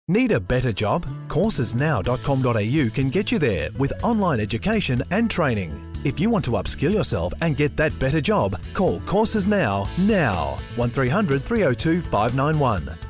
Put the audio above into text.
Need a better job? Coursesnow.com.au can get you there with online education and training. If you want to upskill yourself and get that better job, call Courses Now 1300 302 591.